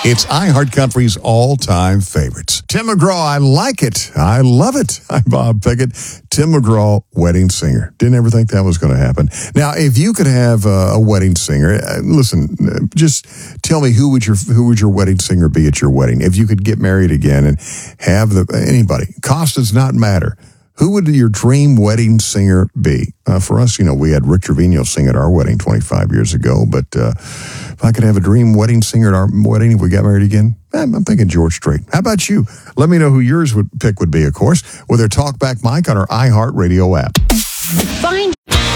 It's iHeart Country's all-time favorites. Tim McGraw, I like it. I love it. I'm Bob Pickett. Tim McGraw, wedding singer. Didn't ever think that was going to happen. Now, if you could have a wedding singer, listen, just tell me who would your wedding singer be at your wedding? If you could get married again and have anybody, cost does not matter. Who would your dream wedding singer be? For us, we had Rick Trevino sing at our wedding 25 years ago. But if I could have a dream wedding singer at our wedding if we got married again, I'm thinking George Strait. How about you? Let me know who yours would be, of course, with our Talkback mic on our iHeartRadio app. Find